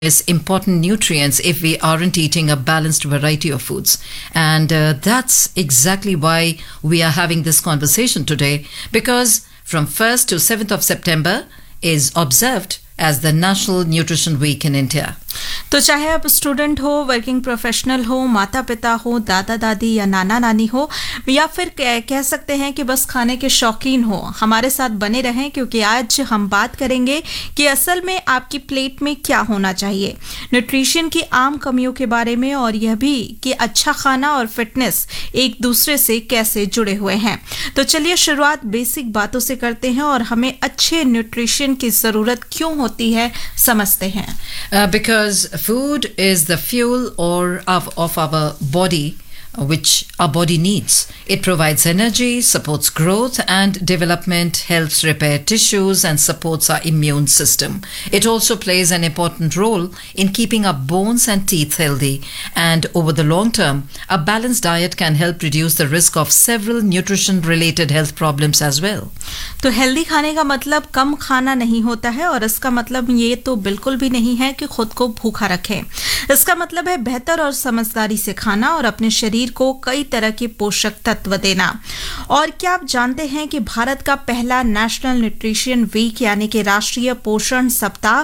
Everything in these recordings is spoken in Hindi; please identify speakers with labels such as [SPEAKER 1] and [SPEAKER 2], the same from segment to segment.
[SPEAKER 1] is important nutrients if we aren't eating a balanced variety of foods. And that's exactly why we are having this conversation today, because from 1st to 7th of September is observed as the National Nutrition Week in India.
[SPEAKER 2] तो चाहे आप स्टूडेंट हो, वर्किंग प्रोफेशनल हो, माता पिता हो, दादा दादी या नाना नानी हो, या फिर कह सकते हैं कि बस खाने के शौकीन हो, हमारे साथ बने रहें क्योंकि आज हम बात करेंगे कि असल में आपकी प्लेट में क्या होना चाहिए, न्यूट्रिशन की आम कमियों के बारे में, और यह भी कि अच्छा खाना और फिटनेस एक दूसरे से कैसे जुड़े हुए हैं। तो चलिए शुरुआत बेसिक बातों से करते हैं और हमें अच्छे न्यूट्रिशन की ज़रूरत क्यों होती है समझते हैं।
[SPEAKER 1] Because food is the fuel of our body, which our body needs. It provides energy, supports growth and development, helps repair tissues and supports our immune system. It also plays an important role in keeping our bones and teeth healthy, and over the long term, a balanced diet can help reduce the risk of several nutrition-related health problems as well.
[SPEAKER 2] तो हेल्दी खाने का मतलब कम खाना नहीं होता है, और इसका मतलब ये तो बिल्कुल भी नहीं है कि खुद को भूखा रखें। इसका मतलब है बेहतर और समझदारी से खाना और अपने शरीर को कई तरह के पोषक तत्व देना। और क्या आप जानते हैं कि भारत का पहला नेशनल न्यूट्रिशन वीक यानी कि राष्ट्रीय पोषण सप्ताह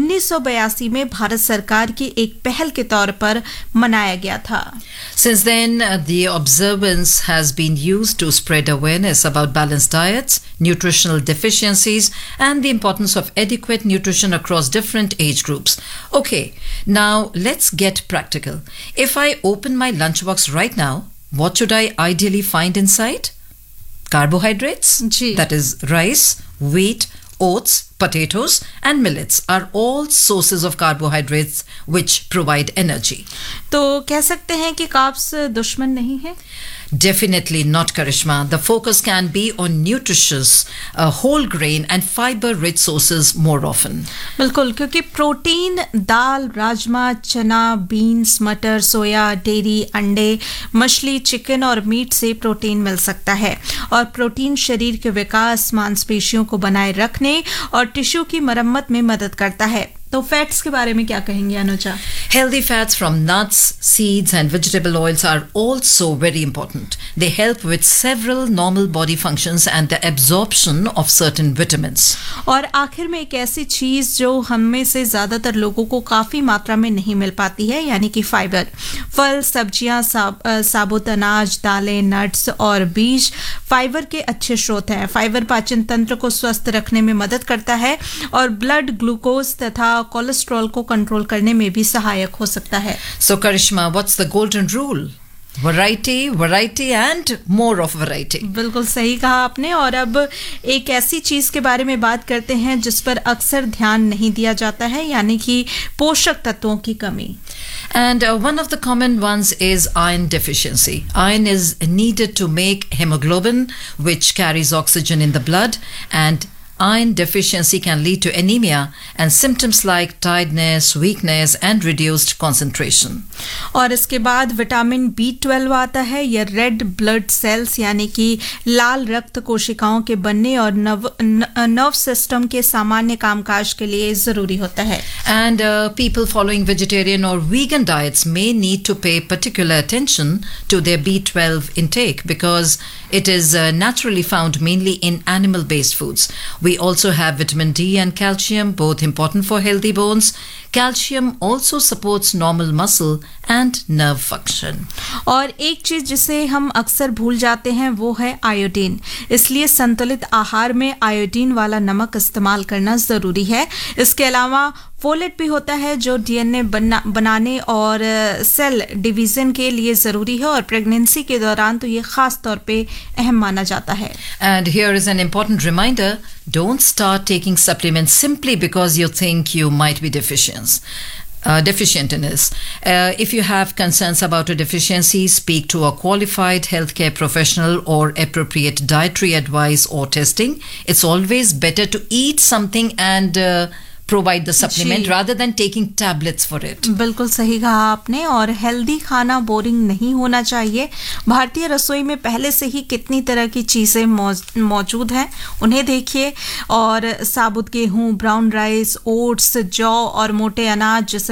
[SPEAKER 2] 1982 में भारत सरकार की एक पहल के तौर पर मनाया गया था।
[SPEAKER 1] Since then, the observance has been used to spread awareness about balanced diets, nutritional deficiencies, and the importance of adequate nutrition across different age groups. Okay, now let's get practical. If I open my lunchbox right now, what should I ideally find inside? Carbohydrates, that is rice, wheat, oats, potatoes, and millets are all sources of carbohydrates which provide energy.
[SPEAKER 2] तो कह सकते हैं कि कार्ब्स दुश्मन नहीं है?
[SPEAKER 1] Definitely not, Karishma. The focus can be on nutritious, whole grain and fiber-rich sources more often.
[SPEAKER 2] बिल्कुल, क्योंकि प्रोटीन दाल, राजमा, चना, बीन्स, मटर, सोया, डेयरी, अंडे, मछली, चिकन और मीट से प्रोटीन मिल सकता है, और प्रोटीन शरीर के विकास, मांसपेशियों को बनाए रखने और टिश्यू की मरम्मत में मदद करता है। तो फैट्स के बारे में क्या कहेंगे Anuja?
[SPEAKER 1] Healthy fats from nuts, seeds and vegetable oils are also very important. They help with several normal body functions and the absorption of certain vitamins.
[SPEAKER 2] और आखिर में एक ऐसी चीज जो हम में से ज्यादातर लोगों को काफी मात्रा में नहीं मिल पाती है, यानी कि फाइबर। फल, सब्जियां, साबुत अनाज, दालें, नट्स और बीज फाइबर के अच्छे स्रोत हैं। फाइबर पाचन तंत्र को स्वस्थ रखने में मदद करता है और ब्लड ग्लूकोज तथा कोलेस्ट्रॉल को कंट्रोल करने में भी सहायक हो सकता है।
[SPEAKER 1] So Karishma, what's the golden rule? Variety, variety and more of variety.
[SPEAKER 2] बिल्कुल सही कहा आपने। और अब एक ऐसी चीज के बारे में बात करते हैं जिस पर अक्सर ध्यान नहीं दिया जाता है, यानी कि पोषक तत्वों की कमी।
[SPEAKER 1] And one of the common ones is iron deficiency. Iron is needed to make hemoglobin, which carries oxygen in the blood, and iron deficiency can lead to anemia and symptoms like tiredness, weakness and reduced concentration.
[SPEAKER 2] और इसके बाद विटामिन B12 आता है। यह रेड ब्लड सेल्स यानी कि लाल रक्त कोशिकाओं के बनने और नर्व सिस्टम के सामान्य कामकाज के लिए जरूरी होता है।
[SPEAKER 1] And people following vegetarian or vegan diets may need to pay particular attention to their B12 intake because it is naturally found mainly in animal-based foods. We also have vitamin D and calcium, both important for healthy bones. Calcium also supports normal muscle and nerve function.
[SPEAKER 2] और एक चीज जिसे हम अक्सर भूल जाते हैं वो है आयोडीन। इसलिए संतुलित आहार में आयोडीन वाला नमक इस्तेमाल करना जरूरी है। इसके अलावा फोलेट भी होता है जो डीएनए बनाने और सेल डिवीजन के लिए जरूरी है, और प्रेगनेंसी के दौरान तो ये खास तौर पे अहम माना जाता है।
[SPEAKER 1] And here is an important reminder: don't start taking supplements simply because you think you might be deficient in this. If you have concerns about a deficiency, speak to a qualified healthcare professional or appropriate dietary advice or testing. It's always better to eat something and provide the supplement rather than taking tablets for it.
[SPEAKER 2] बिल्कुल सही कहा आपने। और हेल्दी खाना बोरिंग नहीं होना चाहिए। भारतीय रसोई में पहले से ही कितनी तरह की चीज़ें मौजूद हैं, उन्हें देखिए। और साबुत गेहूं, ब्राउन राइस, ओट्स, जौ और मोटे अनाज जैसे